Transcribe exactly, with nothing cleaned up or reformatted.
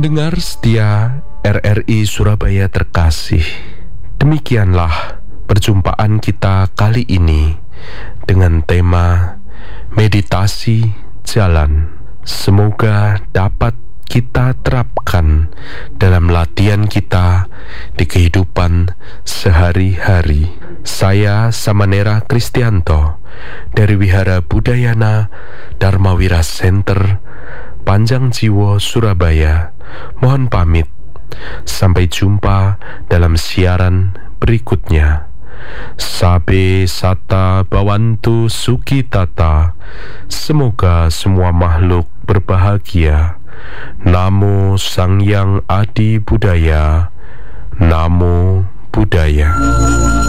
Pendengar setia R R I Surabaya terkasih, demikianlah perjumpaan kita kali ini dengan tema meditasi jalan. Semoga dapat kita terapkan dalam latihan kita di kehidupan sehari-hari. Saya Samanera Kristianto dari Wihara Budayana Dharmawira Center, Panjang Jiwo, Surabaya. Mohon pamit. Sampai jumpa dalam siaran berikutnya. Sabe Sata Bawantu Sukitata. Semoga semua makhluk berbahagia. Namo Sangyang Adi Budaya. Namo Buddhaya.